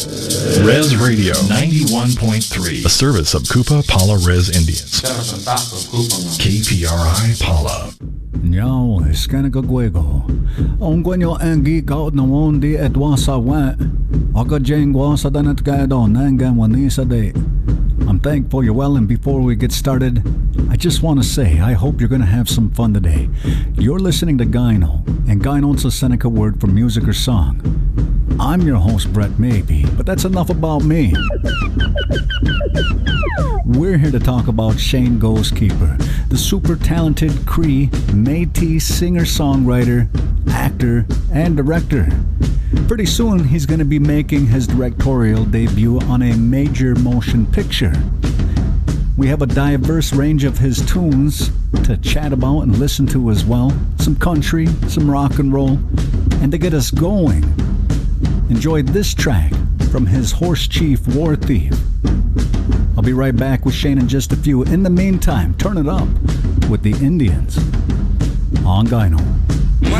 Res Radio 91.3, a service of Kupa Pala Res Indians. KPRI Pala. Nhau Skanakagwego. Ongwenyo angi kaut na wondi et wasa wa. Oka jengwa sa danat gado nangan wanisa de. I'm thankful you're well, and before we get started, I just want to say I hope you're going to have some fun today. You're listening to Gyno, and Gyno's a Seneca word for music or song. I'm your host, Brett Maybe, but that's enough about me. We're here to talk about Shane Ghostkeeper, the super talented Cree Métis singer-songwriter, actor, and director. Pretty soon, he's going to be making his directorial debut on a major motion picture. We have a diverse range of his tunes to chat about and listen to as well. Some country, some rock and roll, and to get us going, enjoy this track from his Horse Chief War Thief. I'll be right back with Shane in just a few. In the meantime, turn it up with the Indians on Gyno.